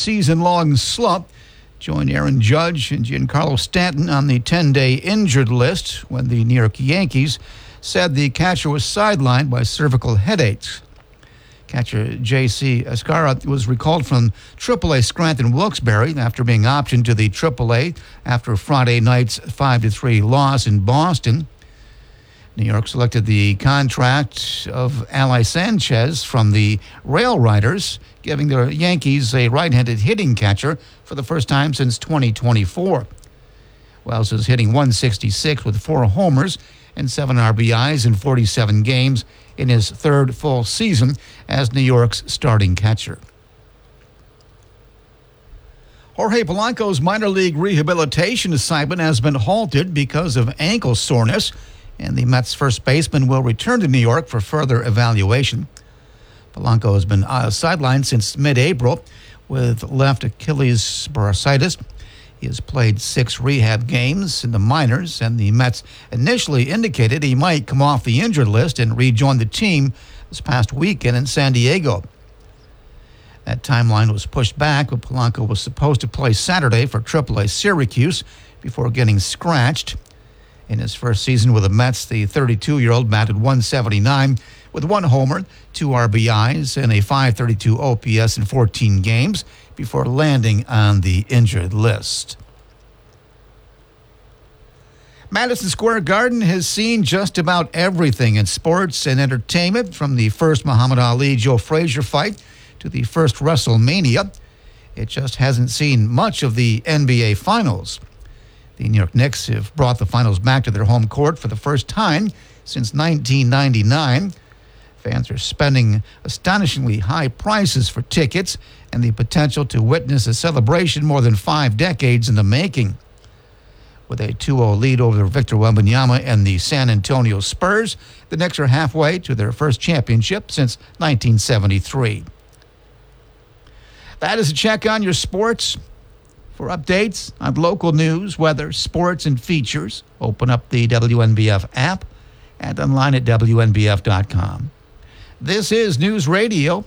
season-long slump joined Aaron Judge and Giancarlo Stanton on the 10-day injured list when the New York Yankees said the catcher was sidelined by cervical headaches. Catcher J.C. Escarra was recalled from AAA Scranton Wilkes-Barre after being optioned to the AAA after Friday night's 5-3 loss in Boston. New York selected the contract of Ally Sanchez from the Rail Riders, giving the Yankees a right-handed hitting catcher for the first time since 2024. Wells is hitting .166 with 4 homers and 7 RBIs in 47 games in his third full season as New York's starting catcher. Jorge Polanco's minor league rehabilitation assignment has been halted because of ankle soreness, and the Mets first baseman will return to New York for further evaluation. Polanco has been sidelined since mid-April with left Achilles bursitis. He has played 6 rehab games in the minors, and the Mets initially indicated he might come off the injured list and rejoin the team this past weekend in San Diego. That timeline was pushed back, but Polanco was supposed to play Saturday for AAA Syracuse before getting scratched. In his first season with the Mets, the 32-year-old batted .179 with 1 homer, 2 RBIs, and a .532 OPS in 14 games before landing on the injured list. Madison Square Garden has seen just about everything in sports and entertainment, from the first Muhammad Ali-Joe Frazier fight to the first WrestleMania. It just hasn't seen much of the NBA Finals. The New York Knicks have brought the finals back to their home court for the first time since 1999. Fans are spending astonishingly high prices for tickets and the potential to witness a celebration more than 5 decades in the making. With a 2-0 lead over Victor Wembanyama and the San Antonio Spurs, the Knicks are halfway to their first championship since 1973. That is a check on your sports. For updates on local news, weather, sports, and features, open up the WNBF app and online at WNBF.com. This is News Radio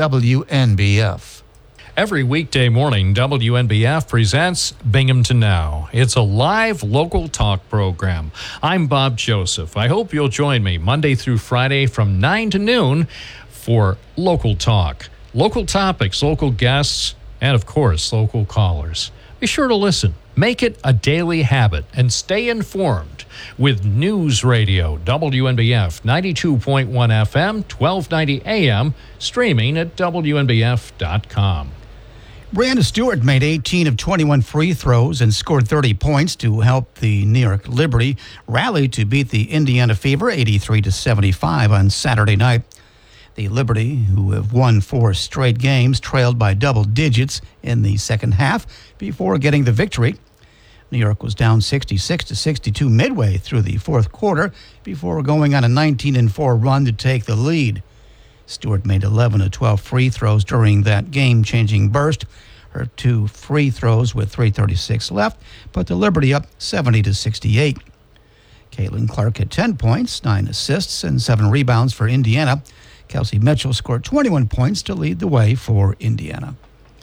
WNBF. Every weekday morning, WNBF presents Binghamton Now. It's a live local talk program. I'm Bob Joseph. I hope you'll join me Monday through Friday from 9 to noon for local talk. Local topics, local guests, and of course, local callers. Be sure to listen. Make it a daily habit and stay informed with News Radio, WNBF 92.1 FM, 1290 AM, streaming at WNBF.com. Brianna Stewart made 18 of 21 free throws and scored 30 points to help the New York Liberty rally to beat the Indiana Fever 83-75 on Saturday night. The Liberty, who have won 4 straight games, trailed by double digits in the second half before getting the victory. New York was down 66-62 midway through the fourth quarter before going on a 19-4 run to take the lead. Stewart made 11 of 12 free throws during that game-changing burst. Her 2 free throws with 3:36 left put the Liberty up 70-68. Caitlin Clark had 10 points, 9 assists, and 7 rebounds for Indiana. Kelsey Mitchell scored 21 points to lead the way for Indiana.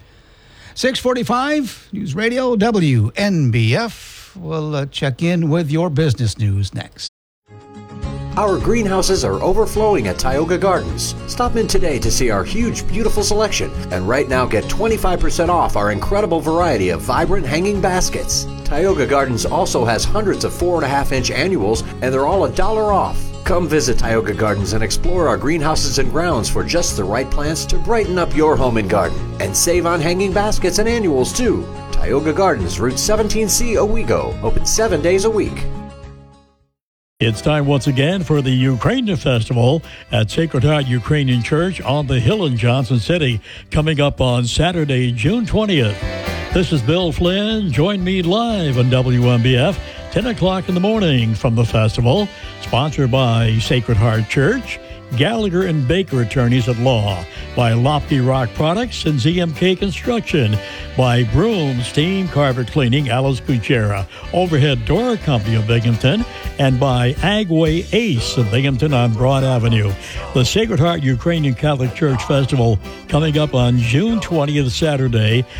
6:45, News Radio WNBF. We'll check in with your business news next. Our greenhouses are overflowing at Tioga Gardens. Stop in today to see our huge, beautiful selection. And right now, get 25% off our incredible variety of vibrant hanging baskets. Tioga Gardens also has hundreds of 4.5-inch annuals, and they're all $1 off. Come visit Tioga Gardens and explore our greenhouses and grounds for just the right plants to brighten up your home and garden. And save on hanging baskets and annuals, too. Tioga Gardens, Route 17C, Owego. Open 7 days a week. It's time once again for the Ukrainian Festival at Sacred Heart Ukrainian Church on the Hill in Johnson City, coming up on Saturday, June 20th. This is Bill Flynn. Join me live on WNBF, 10 o'clock in the morning from the festival, sponsored by Sacred Heart Church, Gallagher and Baker Attorneys at Law, by Lofty Rock Products and ZMK Construction, by Broom Steam Carpet Cleaning, Alice Kuchera, Overhead Door Company of Binghamton, and by Agway Ace of Binghamton on Broad Avenue. The Sacred Heart Ukrainian Catholic Church Festival coming up on June 20th, Saturday,